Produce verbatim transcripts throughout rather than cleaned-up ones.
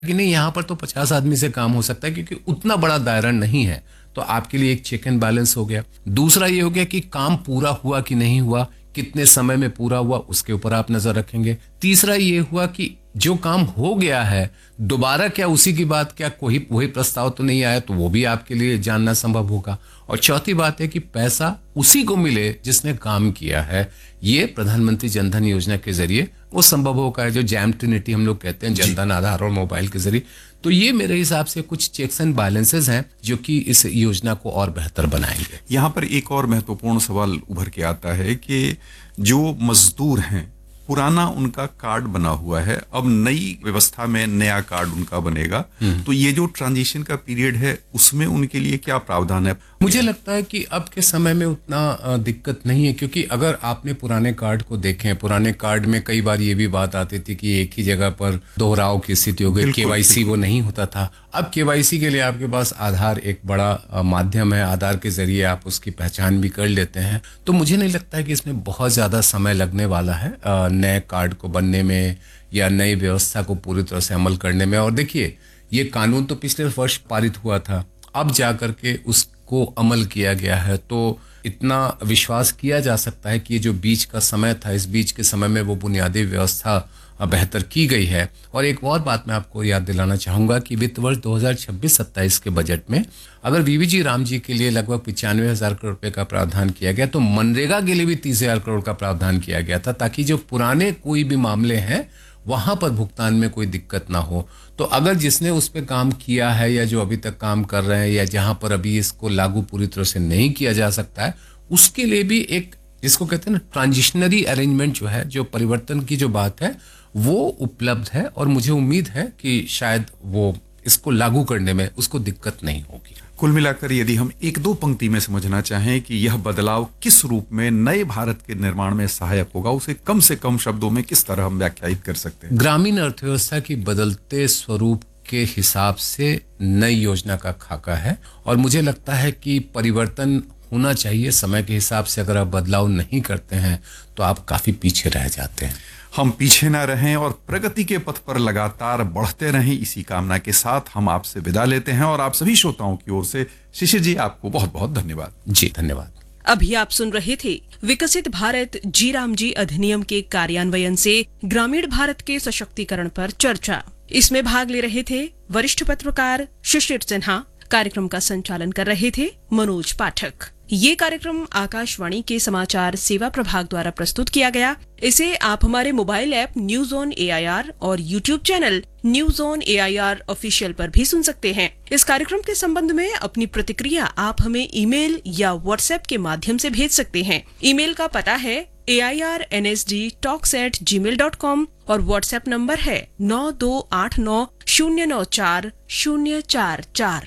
कि नहीं यहाँ पर तो पचास आदमी से काम हो सकता है, क्योंकि उतना बड़ा दायरा नहीं है। तो आपके लिए एक चेक एंड बैलेंस हो गया। दूसरा ये हो गया कि काम पूरा हुआ कि नहीं हुआ, कितने समय में पूरा हुआ, उसके ऊपर आप नजर रखेंगे। तीसरा ये हुआ कि जो काम हो गया है दोबारा क्या उसी की बात, क्या कोई वही प्रस्ताव तो नहीं आया, तो वो भी आपके लिए जानना संभव होगा। और चौथी बात है कि पैसा उसी को मिले जिसने काम किया है। ये प्रधानमंत्री जनधन योजना के जरिए वो संभव होगा, जो जैम ट्रिनिटी हम लोग कहते हैं, जनधन आधार और मोबाइल के जरिए। तो ये मेरे हिसाब से कुछ चेक्स एंड बैलेंसेस हैं जो कि इस योजना को और बेहतर बनाएंगे। यहाँ पर एक और महत्वपूर्ण सवाल उभर के आता है कि जो मजदूर हैं, पुराना उनका कार्ड बना हुआ है, अब नई व्यवस्था में नया कार्ड उनका बनेगा, तो ये जो ट्रांजिशन का पीरियड है उसमें उनके लिए क्या प्रावधान है? मुझे लगता है कि अब के समय में उतना दिक्कत नहीं है, क्योंकि अगर आपने पुराने कार्ड को देखें, पुराने कार्ड में कई बार ये भी बात आती थी कि एक ही जगह पर दोहराव की स्थिति हो गई, केवाईसी वो नहीं होता था। अब केवाईसी के लिए आपके पास आधार एक बड़ा माध्यम है, आधार के जरिए आप उसकी पहचान भी कर लेते हैं। तो मुझे नहीं लगता है कि इसमें बहुत ज्यादा समय लगने वाला है नए कार्ड को बनने में या नई व्यवस्था को पूरी तरह से अमल करने में। और देखिए, ये कानून तो पिछले वर्ष पारित हुआ था, अब जाकर के उसको अमल किया गया है, तो इतना विश्वास किया जा सकता है कि ये जो बीच का समय था, इस बीच के समय में वो बुनियादी व्यवस्था बेहतर की गई है। और एक और बात मैं आपको याद दिलाना चाहूंगा कि वित्त वर्ष दो हज़ार छब्बीस सत्ताईस के बजट में अगर वीवीजी राम जी के लिए लगभग पिचानवे हजार करोड़ रुपए का प्रावधान किया गया, तो मनरेगा के लिए भी तीस हजार करोड़ का प्रावधान किया गया था, ताकि जो पुराने कोई भी मामले हैं वहां पर भुगतान में कोई दिक्कत ना हो। तो अगर जिसने उस पर काम किया है या जो अभी तक काम कर रहे हैं या जहां पर अभी इसको लागू पूरी तरह से नहीं किया जा सकता है, उसके लिए भी एक जिसको कहते हैं ना ट्रांजिशनरी अरेंजमेंट जो है, जो परिवर्तन की जो बात है, वो उपलब्ध है। और मुझे उम्मीद है कि शायद वो इसको लागू करने में उसको दिक्कत नहीं होगी। कुल मिलाकर यदि हम एक दो पंक्ति में समझना चाहें कि यह बदलाव किस रूप में नए भारत के निर्माण में सहायक होगा, उसे कम से कम शब्दों में किस तरह हम व्याख्यायित कर सकते हैं? ग्रामीण अर्थव्यवस्था की बदलते स्वरूप के हिसाब से नई योजना का खाका है, और मुझे लगता है कि परिवर्तन होना चाहिए समय के हिसाब से। अगर आप बदलाव नहीं करते हैं तो आप काफी पीछे रह जाते हैं। हम पीछे ना रहें और प्रगति के पथ पर लगातार बढ़ते रहें, इसी कामना के साथ हम आपसे विदा लेते हैं। और आप सभी श्रोताओं की ओर से शिशिर जी, आपको बहुत बहुत धन्यवाद। जी धन्यवाद। अभी आप सुन रहे थे विकसित भारत जी राम जी अधिनियम के कार्यान्वयन से ग्रामीण भारत के सशक्तिकरण पर चर्चा। इसमें भाग ले रहे थे वरिष्ठ पत्रकार शिशिर सिन्हा। कार्यक्रम का संचालन कर रहे थे मनोज पाठक। ये कार्यक्रम आकाशवाणी के समाचार सेवा प्रभाग द्वारा प्रस्तुत किया गया। इसे आप हमारे mobile app news on A I R और YouTube channel news on A I R official पर भी सुन सकते हैं। इस कार्यक्रम के संबंध में अपनी प्रतिक्रिया आप हमें ईमेल या व्हाट्सएप के माध्यम से भेज सकते हैं। ईमेल का पता है ए I R N S D talks eight ji mail dot com और व्हाट्सएप नंबर है नौ दो आठ नौ शून्य नौ चार शून्य चार चार।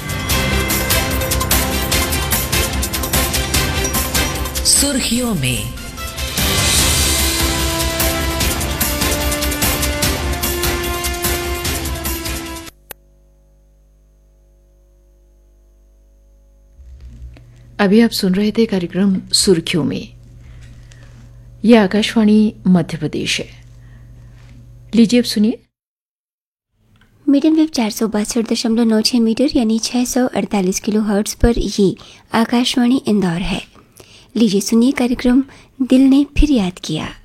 सुर्खियों में अभी आप सुन रहे थे कार्यक्रम सुर्खियों में। यह आकाशवाणी मध्य प्रदेश है। लीजिए अब सुनिए। मीडियम वेव चार सौ बासठ दशमलव नौ छह मीटर यानी छह सौ अड़तालीस किलो हर्ट्ज पर ये आकाशवाणी इंदौर है। लीजिए सुनिए कार्यक्रम दिल ने फिर याद किया।